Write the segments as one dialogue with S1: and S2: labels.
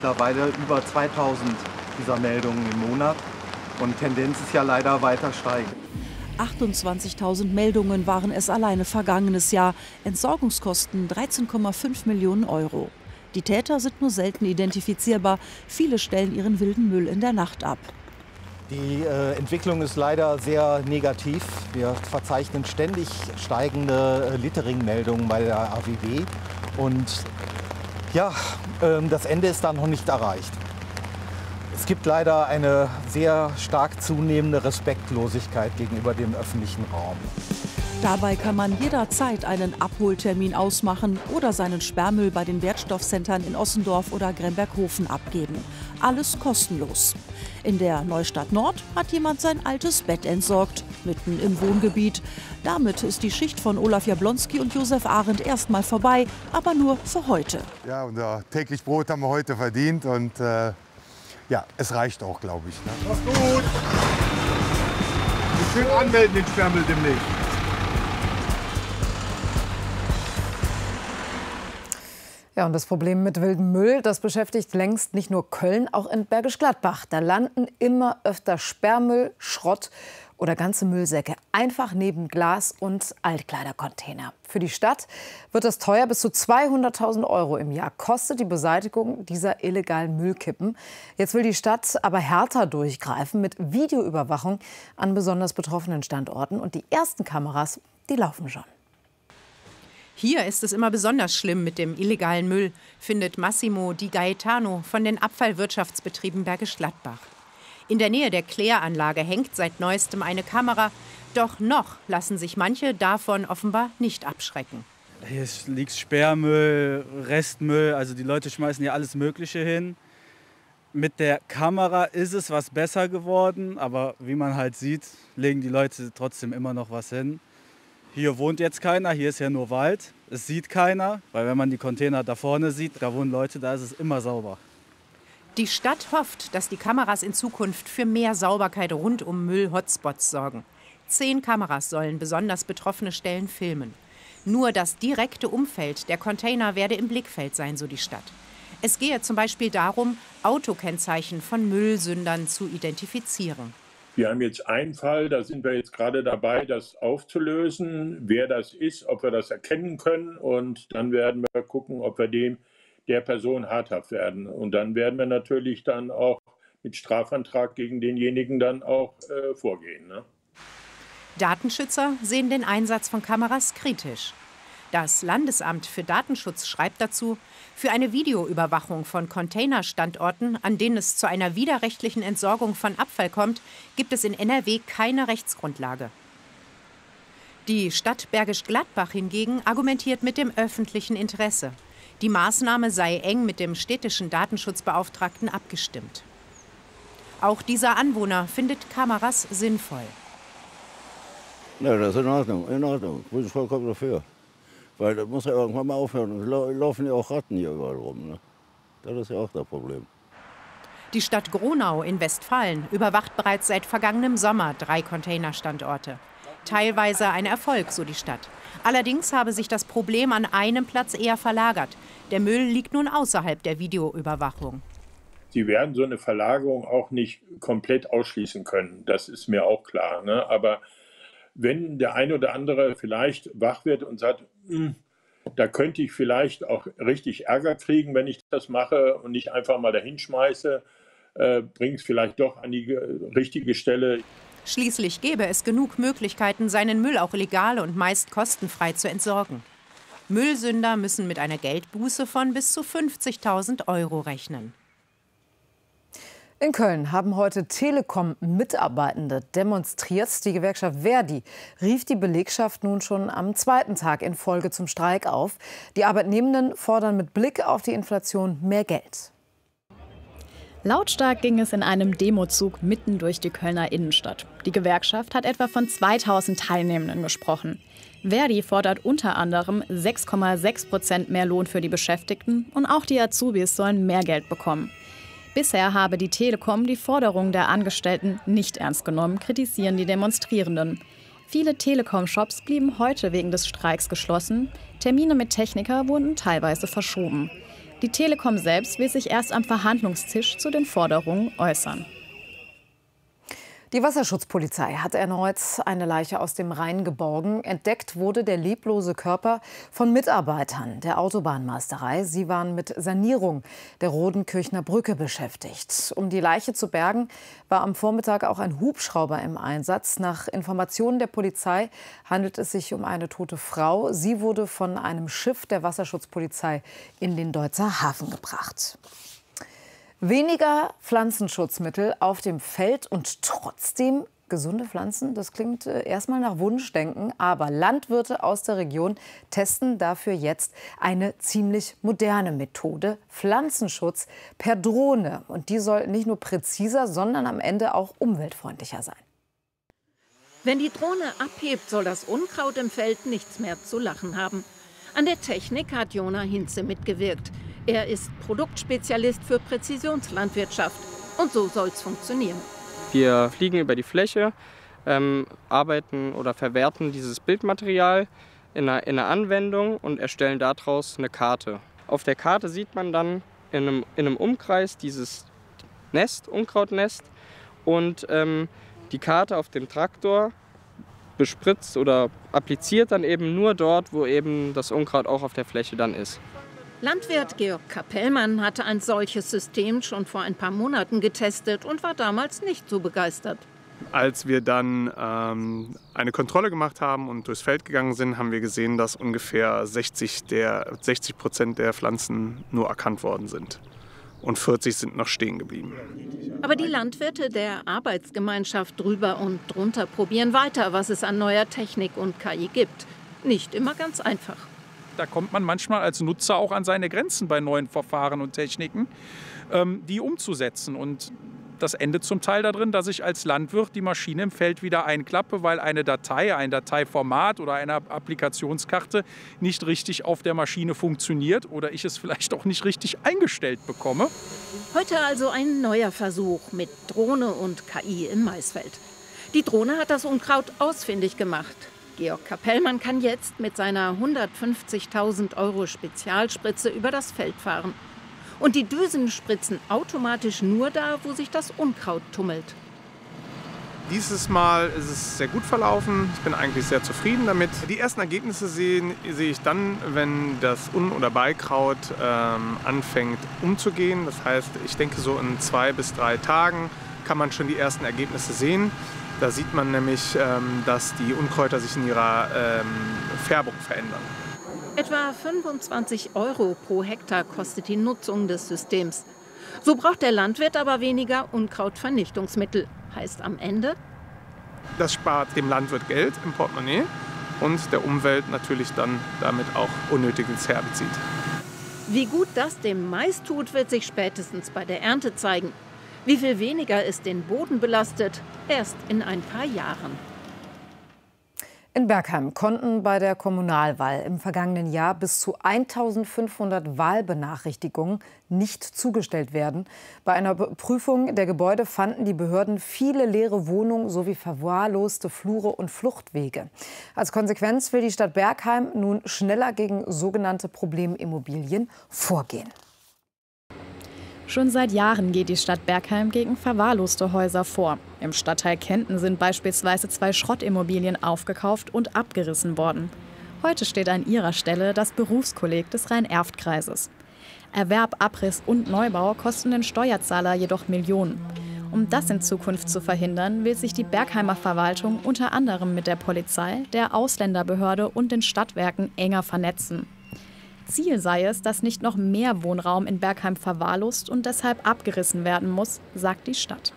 S1: Mittlerweile über 2000 dieser Meldungen im Monat und Tendenz ist ja leider weiter steigend.
S2: 28.000 Meldungen waren es alleine vergangenes Jahr. Entsorgungskosten 13,5 Millionen Euro. Die Täter sind nur selten identifizierbar. Viele stellen ihren wilden Müll in der Nacht ab.
S1: Die Entwicklung ist leider sehr negativ. Wir verzeichnen ständig steigende Littering-Meldungen bei der AWB. Und ja, das Ende ist da noch nicht erreicht. Es gibt leider eine sehr stark zunehmende Respektlosigkeit gegenüber dem öffentlichen Raum.
S2: Dabei kann man jederzeit einen Abholtermin ausmachen oder seinen Sperrmüll bei den Wertstoffcentern in Ossendorf oder Gremberghofen abgeben. Alles kostenlos. In der Neustadt Nord hat jemand sein altes Bett entsorgt, mitten im Wohngebiet. Damit ist die Schicht von Olaf Jablonski und Josef Arendt erstmal vorbei, aber nur für heute.
S3: Ja, unser täglich Brot haben wir heute verdient und ja, es reicht auch, glaube ich. Ne?
S4: Mach's gut! Schön anmelden den Sperrmüll demnächst.
S5: Ja, und das Problem mit wildem Müll, das beschäftigt längst nicht nur Köln, auch in Bergisch Gladbach. Da landen immer öfter Sperrmüll, Schrott oder ganze Müllsäcke einfach neben Glas- und Altkleidercontainer. Für die Stadt wird das teuer. Bis zu 200.000 Euro im Jahr kostet die Beseitigung dieser illegalen Müllkippen. Jetzt will die Stadt aber härter durchgreifen mit Videoüberwachung an besonders betroffenen Standorten. Und die ersten Kameras, die laufen schon.
S6: Hier ist es immer besonders schlimm mit dem illegalen Müll, findet Massimo Di Gaetano von den Abfallwirtschaftsbetrieben Bergisch Gladbach. In der Nähe der Kläranlage hängt seit neuestem eine Kamera. Doch noch lassen sich manche davon offenbar nicht abschrecken.
S7: Hier liegt Sperrmüll, Restmüll, also die Leute schmeißen hier alles Mögliche hin. Mit der Kamera ist es was besser geworden, aber wie man halt sieht, legen die Leute trotzdem immer noch was hin. Hier wohnt jetzt keiner, hier ist ja nur Wald. Es sieht keiner, weil wenn man die Container da vorne sieht, da wohnen Leute, da ist es immer sauber.
S6: Die Stadt hofft, dass die Kameras in Zukunft für mehr Sauberkeit rund um Müll-Hotspots sorgen. 10 Kameras sollen besonders betroffene Stellen filmen. Nur das direkte Umfeld der Container werde im Blickfeld sein, so die Stadt. Es gehe zum Beispiel darum, Autokennzeichen von Müllsündern zu identifizieren.
S8: Wir haben jetzt einen Fall, da sind wir jetzt gerade dabei, das aufzulösen, wer das ist, ob wir das erkennen können. Und dann werden wir gucken, ob wir der Person harthaft werden. Und dann werden wir natürlich dann auch mit Strafantrag gegen denjenigen dann auch vorgehen. Ne?
S6: Datenschützer sehen den Einsatz von Kameras kritisch. Das Landesamt für Datenschutz schreibt dazu, für eine Videoüberwachung von Containerstandorten, an denen es zu einer widerrechtlichen Entsorgung von Abfall kommt, gibt es in NRW keine Rechtsgrundlage. Die Stadt Bergisch Gladbach hingegen argumentiert mit dem öffentlichen Interesse. Die Maßnahme sei eng mit dem städtischen Datenschutzbeauftragten abgestimmt. Auch dieser Anwohner findet Kameras sinnvoll.
S9: Ja, das ist in Ordnung, in Ordnung. Bin ich vollkommen dafür. Weil das muss ja irgendwann mal aufhören. Es laufen ja auch Ratten hier überall rum. Ne? Das ist ja auch das Problem.
S6: Die Stadt Gronau in Westfalen überwacht bereits seit vergangenem Sommer 3 Containerstandorte. Teilweise ein Erfolg, so die Stadt. Allerdings habe sich das Problem an einem Platz eher verlagert. Der Müll liegt nun außerhalb der Videoüberwachung.
S8: Sie werden so eine Verlagerung auch nicht komplett ausschließen können. Das ist mir auch klar. Ne? Aber wenn der eine oder andere vielleicht wach wird und sagt, da könnte ich vielleicht auch richtig Ärger kriegen, wenn ich das mache und nicht einfach mal dahin schmeiße, bringt es vielleicht doch an die richtige Stelle.
S6: Schließlich gäbe es genug Möglichkeiten, seinen Müll auch legal und meist kostenfrei zu entsorgen. Müllsünder müssen mit einer Geldbuße von bis zu 50.000 Euro rechnen.
S5: In Köln haben heute Telekom-Mitarbeitende demonstriert. Die Gewerkschaft Verdi rief die Belegschaft nun schon am 2. Tag in Folge zum Streik auf. Die Arbeitnehmenden fordern mit Blick auf die Inflation mehr Geld.
S10: Lautstark ging es in einem Demozug mitten durch die Kölner Innenstadt. Die Gewerkschaft hat etwa von 2000 Teilnehmenden gesprochen. Verdi fordert unter anderem 6,6% mehr Lohn für die Beschäftigten und auch die Azubis sollen mehr Geld bekommen. Bisher habe die Telekom die Forderungen der Angestellten nicht ernst genommen, kritisieren die Demonstrierenden. Viele Telekom-Shops blieben heute wegen des Streiks geschlossen. Termine mit Techniker wurden teilweise verschoben. Die Telekom selbst will sich erst am Verhandlungstisch zu den Forderungen äußern.
S5: Die Wasserschutzpolizei hat erneut eine Leiche aus dem Rhein geborgen. Entdeckt wurde der leblose Körper von Mitarbeitern der Autobahnmeisterei. Sie waren mit Sanierung der Rodenkirchner Brücke beschäftigt. Um die Leiche zu bergen, war am Vormittag auch ein Hubschrauber im Einsatz. Nach Informationen der Polizei handelt es sich um eine tote Frau. Sie wurde von einem Schiff der Wasserschutzpolizei in den Deutzer Hafen gebracht. Weniger Pflanzenschutzmittel auf dem Feld und trotzdem gesunde Pflanzen. Das klingt erstmal nach Wunschdenken, aber Landwirte aus der Region testen dafür jetzt eine ziemlich moderne Methode: Pflanzenschutz per Drohne. Und die soll nicht nur präziser, sondern am Ende auch umweltfreundlicher sein.
S11: Wenn die Drohne abhebt, soll das Unkraut im Feld nichts mehr zu lachen haben. An der Technik hat Jona Hinze mitgewirkt. Er ist Produktspezialist für Präzisionslandwirtschaft. Und so soll es funktionieren.
S12: Wir fliegen über die Fläche, arbeiten oder verwerten dieses Bildmaterial in einer Anwendung und erstellen daraus eine Karte. Auf der Karte sieht man dann in einem Umkreis dieses Nest, Unkrautnest, und die Karte auf dem Traktor bespritzt oder appliziert dann eben nur dort, wo eben das Unkraut auch auf der Fläche dann ist.
S11: Landwirt Georg Kapellmann hatte ein solches System schon vor ein paar Monaten getestet und war damals nicht so begeistert.
S13: Als wir dann eine Kontrolle gemacht haben und durchs Feld gegangen sind, haben wir gesehen, dass ungefähr 60% der Pflanzen nur erkannt worden sind. Und 40 sind noch stehen geblieben.
S11: Aber die Landwirte der Arbeitsgemeinschaft drüber und drunter probieren weiter, was es an neuer Technik und KI gibt. Nicht immer ganz einfach.
S14: Da kommt man manchmal als Nutzer auch an seine Grenzen bei neuen Verfahren und Techniken, die umzusetzen. Und das endet zum Teil darin, dass ich als Landwirt die Maschine im Feld wieder einklappe, weil eine Datei, ein Dateiformat oder eine Applikationskarte nicht richtig auf der Maschine funktioniert oder ich es vielleicht auch nicht richtig eingestellt bekomme.
S11: Heute also ein neuer Versuch mit Drohne und KI im Maisfeld. Die Drohne hat das Unkraut ausfindig gemacht. Georg Kapellmann kann jetzt mit seiner 150.000 € Spezialspritze über das Feld fahren. Und die Düsen spritzen automatisch nur da, wo sich das Unkraut tummelt.
S13: Dieses Mal ist es sehr gut verlaufen. Ich bin eigentlich sehr zufrieden damit. Die ersten Ergebnisse sehe ich dann, wenn das Un- oder Beikraut anfängt umzugehen. Das heißt, ich denke, so in 2 bis 3 Tagen kann man schon die ersten Ergebnisse sehen. Da sieht man nämlich, dass die Unkräuter sich in ihrer Färbung verändern.
S11: Etwa 25 € pro Hektar kostet die Nutzung des Systems. So braucht der Landwirt aber weniger Unkrautvernichtungsmittel. Heißt am Ende:
S13: Das spart dem Landwirt Geld im Portemonnaie und der Umwelt natürlich dann damit auch unnötiges Herbizid.
S11: Wie gut das dem Mais tut, wird sich spätestens bei der Ernte zeigen. Wie viel weniger es den Boden belastet, erst in ein paar Jahren.
S5: In Bergheim konnten bei der Kommunalwahl im vergangenen Jahr bis zu 1.500 Wahlbenachrichtigungen nicht zugestellt werden. Bei einer Prüfung der Gebäude fanden die Behörden viele leere Wohnungen sowie verwahrloste Flure und Fluchtwege. Als Konsequenz will die Stadt Bergheim nun schneller gegen sogenannte Problemimmobilien vorgehen.
S10: Schon seit Jahren geht die Stadt Bergheim gegen verwahrloste Häuser vor. Im Stadtteil Kenten sind beispielsweise 2 Schrottimmobilien aufgekauft und abgerissen worden. Heute steht an ihrer Stelle das Berufskolleg des Rhein-Erft-Kreises. Erwerb, Abriss und Neubau kosten den Steuerzahler jedoch Millionen. Um das in Zukunft zu verhindern, will sich die Bergheimer Verwaltung unter anderem mit der Polizei, der Ausländerbehörde und den Stadtwerken enger vernetzen. Ziel sei es, dass nicht noch mehr Wohnraum in Bergheim verwahrlost und deshalb abgerissen werden muss, sagt die Stadt.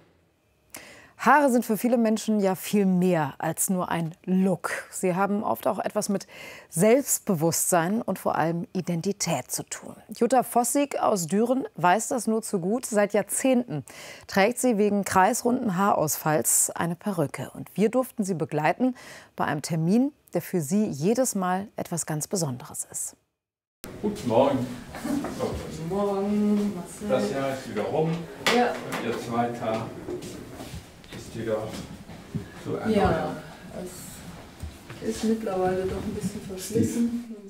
S5: Haare sind für viele Menschen ja viel mehr als nur ein Look. Sie haben oft auch etwas mit Selbstbewusstsein und vor allem Identität zu tun. Jutta Vossig aus Düren weiß das nur zu gut. Seit Jahrzehnten trägt sie wegen kreisrunden Haarausfalls eine Perücke. Und wir durften sie begleiten bei einem Termin, der für sie jedes Mal etwas ganz Besonderes ist.
S15: Guten Morgen.
S16: Guten Morgen.
S15: Das Jahr ist wieder rum.
S16: Ja.
S15: Und Ihr zweiter ist wieder zu erneuern.
S16: Ja, es ist mittlerweile doch ein bisschen verschlissen.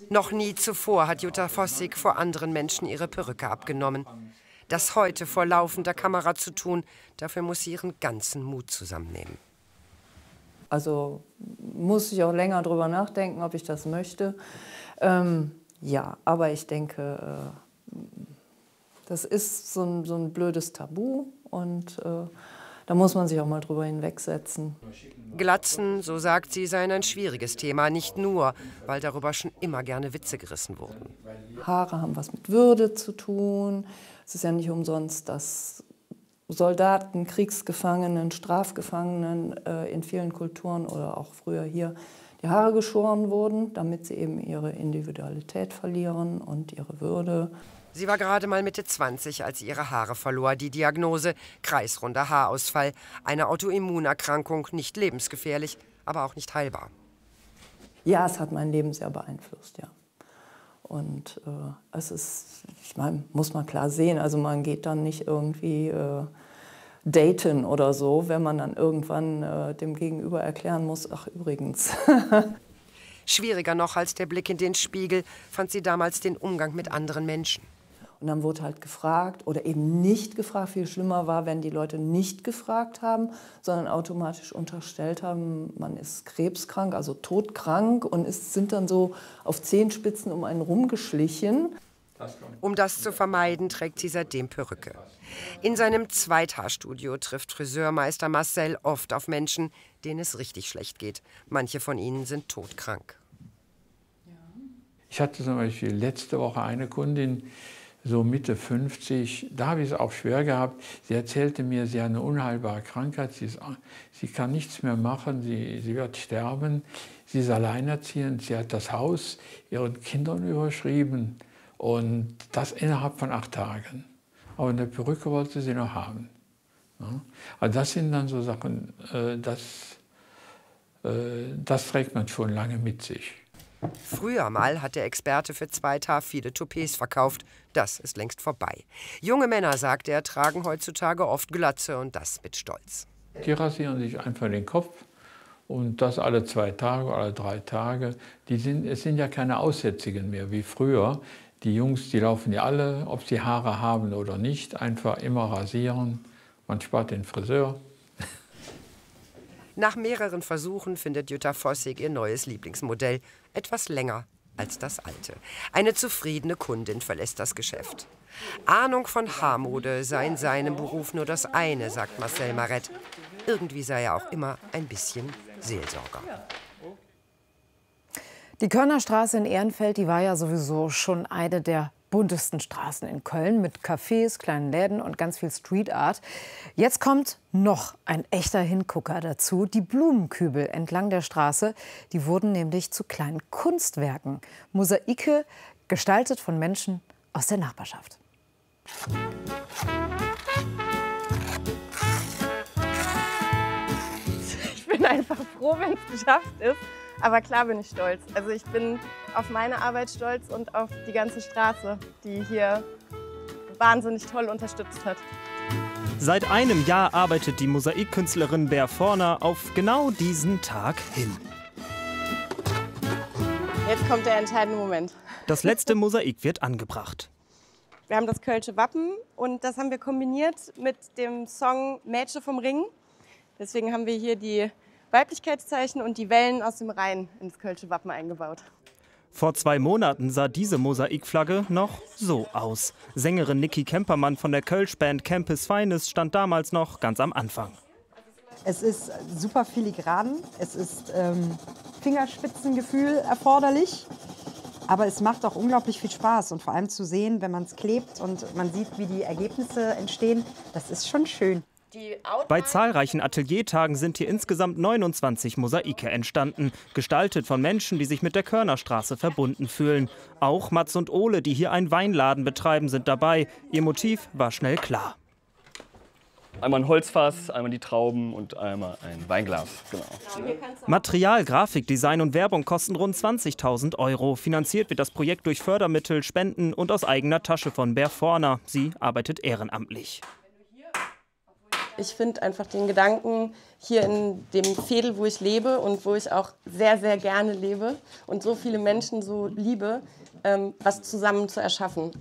S17: Noch nie zuvor hat Jutta Vossig vor anderen Menschen ihre Perücke abgenommen. Das heute vor laufender Kamera zu tun, dafür muss sie ihren ganzen Mut zusammennehmen.
S18: Also muss ich auch länger drüber nachdenken, ob ich das möchte. Ja, aber ich denke, das ist so ein blödes Tabu und da muss man sich auch mal drüber hinwegsetzen.
S17: Glatzen, so sagt sie, seien ein schwieriges Thema, nicht nur, weil darüber schon immer gerne Witze gerissen wurden.
S18: Haare haben was mit Würde zu tun. Es ist ja nicht umsonst, dass Soldaten, Kriegsgefangenen, Strafgefangenen in vielen Kulturen oder auch früher hier die Haare geschoren wurden, damit sie eben ihre Individualität verlieren und ihre Würde.
S17: Sie war gerade mal Mitte 20, als sie ihre Haare verlor. Die Diagnose: kreisrunder Haarausfall. Eine Autoimmunerkrankung, nicht lebensgefährlich, aber auch nicht heilbar.
S18: Ja, es hat mein Leben sehr beeinflusst, ja. Und es ist, ich meine, muss man klar sehen, also man geht dann nicht irgendwie daten oder so, wenn man dann irgendwann dem Gegenüber erklären muss, ach übrigens.
S17: Schwieriger noch als der Blick in den Spiegel fand sie damals den Umgang mit anderen Menschen.
S18: Und dann wurde halt gefragt oder eben nicht gefragt. Viel schlimmer war, wenn die Leute nicht gefragt haben, sondern automatisch unterstellt haben, man ist krebskrank, also todkrank und sind dann so auf Zehenspitzen um einen rumgeschlichen.
S17: Um das zu vermeiden, trägt sie seitdem Perücke. In seinem Zweithaarstudio trifft Friseurmeister Marcel oft auf Menschen, denen es richtig schlecht geht. Manche von ihnen sind todkrank.
S19: Ich hatte zum Beispiel letzte Woche eine Kundin, so Mitte 50, da habe ich es auch schwer gehabt. Sie erzählte mir, sie hat eine unheilbare Krankheit, sie kann nichts mehr machen, sie wird sterben. Sie ist alleinerziehend, sie hat das Haus ihren Kindern überschrieben und das innerhalb von 8 Tagen. Aber eine Perücke wollte sie noch haben. Ja? Also das sind dann so Sachen, das trägt man schon lange mit sich.
S17: Früher mal hat der Experte für Zweithaar viele Toupets verkauft. Das ist längst vorbei. Junge Männer, sagt er, tragen heutzutage oft Glatze und das mit Stolz.
S19: Die rasieren sich einfach den Kopf und das alle 2 Tage, alle 3 Tage. Es sind ja keine Aussätzigen mehr wie früher. Die Jungs, die laufen ja alle, ob sie Haare haben oder nicht, einfach immer rasieren. Man spart den Friseur.
S17: Nach mehreren Versuchen findet Jutta Vossig ihr neues Lieblingsmodell. Etwas länger als das alte. Eine zufriedene Kundin verlässt das Geschäft. Ahnung von Haarmode sei in seinem Beruf nur das eine, sagt Marcel Maret. Irgendwie sei er auch immer ein bisschen Seelsorger.
S5: Die Körnerstraße in Ehrenfeld, die war ja sowieso schon eine der buntesten Straßen in Köln mit Cafés, kleinen Läden und ganz viel Street Art. Jetzt kommt noch ein echter Hingucker dazu. Die Blumenkübel entlang der Straße, die wurden nämlich zu kleinen Kunstwerken. Mosaike, gestaltet von Menschen aus der Nachbarschaft.
S20: Ich bin einfach froh, wenn es geschafft ist. Aber klar bin ich stolz. Also ich bin auf meine Arbeit stolz und auf die ganze Straße, die hier wahnsinnig toll unterstützt hat.
S21: Seit einem Jahr arbeitet die Mosaikkünstlerin Bär Forner auf genau diesen Tag hin.
S20: Jetzt kommt der entscheidende Moment.
S21: Das letzte Mosaik wird angebracht.
S20: Wir haben das Kölsche Wappen und das haben wir kombiniert mit dem Song Mädchen vom Ring. Deswegen haben wir hier die Weiblichkeitszeichen und die Wellen aus dem Rhein ins Kölsche Wappen eingebaut.
S21: Vor 2 Monaten sah diese Mosaikflagge noch so aus. Sängerin Niki Kempermann von der Kölsch-Band Campus Finest stand damals noch ganz am Anfang.
S22: Es ist super filigran, es ist Fingerspitzengefühl erforderlich, aber es macht auch unglaublich viel Spaß und vor allem zu sehen, wenn man es klebt und man sieht, wie die Ergebnisse entstehen, das ist schon schön.
S21: Bei zahlreichen Ateliertagen sind hier insgesamt 29 Mosaike entstanden, gestaltet von Menschen, die sich mit der Körnerstraße verbunden fühlen. Auch Mats und Ole, die hier einen Weinladen betreiben, sind dabei. Ihr Motiv war schnell klar.
S23: Einmal ein Holzfass, einmal die Trauben und einmal ein Weinglas. Genau.
S21: Material, Grafik, Design und Werbung kosten rund 20.000 €. Finanziert wird das Projekt durch Fördermittel, Spenden und aus eigener Tasche von Bär Forner. Sie arbeitet ehrenamtlich.
S20: ich finde einfach den Gedanken, hier in dem Veedel, wo ich lebe und wo ich auch sehr, sehr gerne lebe und so viele Menschen so liebe, was zusammen zu erschaffen.